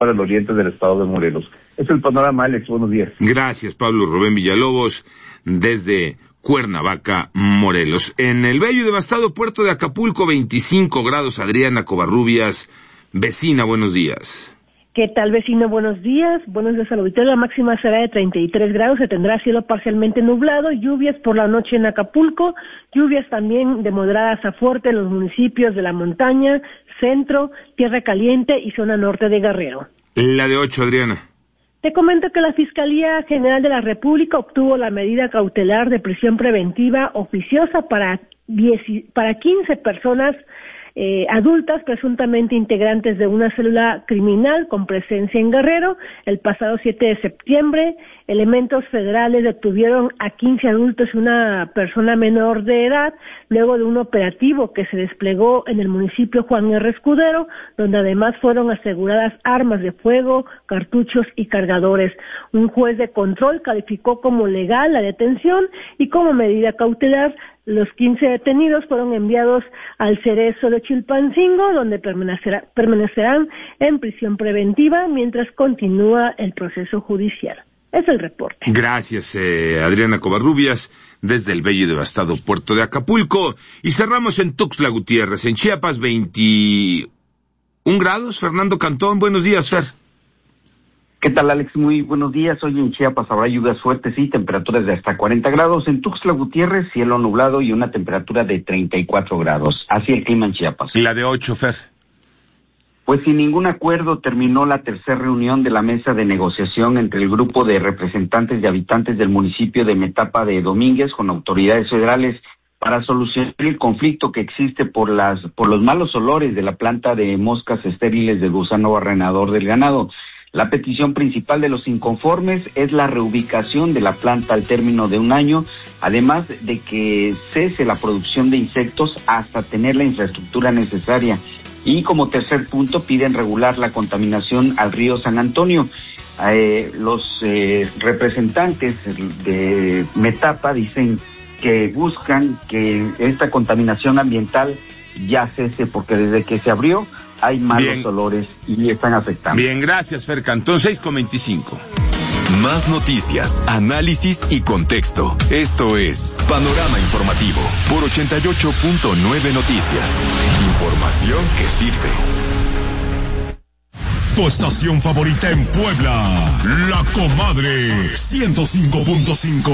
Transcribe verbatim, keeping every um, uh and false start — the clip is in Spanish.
para el oriente del estado de Morelos. Es el panorama, Alex, buenos días. Gracias, Pablo Rubén Villalobos, desde Cuernavaca, Morelos. En el bello y devastado puerto de Acapulco, veinticinco grados, Adriana Covarrubias, vecina, buenos días. ¿Qué tal, vecino? Buenos días. Buenos días al auditorio. La máxima será de treinta y tres grados. Se tendrá cielo parcialmente nublado. Lluvias por la noche en Acapulco. Lluvias también de moderadas a fuerte en los municipios de La Montaña, Centro, Tierra Caliente y zona norte de Guerrero. La de ocho, Adriana. Te comento que la Fiscalía General de la República obtuvo la medida cautelar de prisión preventiva oficiosa para, diez, para quince personas Eh, adultas presuntamente integrantes de una célula criminal con presencia en Guerrero. El pasado siete de septiembre, elementos federales detuvieron a quince adultos y una persona menor de edad, luego de un operativo que se desplegó en el municipio Juan R. Escudero, donde además fueron aseguradas armas de fuego, cartuchos y cargadores. Un juez de control calificó como legal la detención y como medida cautelar los quince detenidos fueron enviados al Cerezo de Chilpancingo, donde permanecerá, permanecerán en prisión preventiva mientras continúa el proceso judicial. Es el reporte. Gracias, eh, Adriana Covarrubias, desde el bello y devastado puerto de Acapulco. Y cerramos en Tuxtla Gutiérrez, en Chiapas, veintiún grados. Fernando Cantón, buenos días, Fer. ¿Qué tal, Alex? Muy buenos días. Hoy en Chiapas habrá lluvias fuertes y temperaturas de hasta cuarenta grados. En Tuxtla Gutiérrez, cielo nublado y una temperatura de treinta y cuatro grados. Así el clima en Chiapas. ¿Y la de ocho, Fer? Pues sin ningún acuerdo terminó la tercera reunión de la mesa de negociación entre el grupo de representantes y habitantes del municipio de Metapa de Domínguez con autoridades federales para solucionar el conflicto que existe por las por los malos olores de la planta de moscas estériles del gusano barrenador del ganado. La petición principal de los inconformes es la reubicación de la planta al término de un año, además de que cese la producción de insectos hasta tener la infraestructura necesaria. Y como tercer punto piden regular la contaminación al río San Antonio. Eh, los eh, representantes de Metapa dicen que buscan que esta contaminación ambiental ya cese porque desde que se abrió hay malos Bien. olores y están afectando. Bien, gracias, Fer Cantón, seis con veinticinco. Más noticias, análisis y contexto. Esto es Panorama Informativo por ochenta y ocho punto nueve Noticias. Información que sirve. Tu estación favorita en Puebla, La Comadre, ciento cinco punto cinco.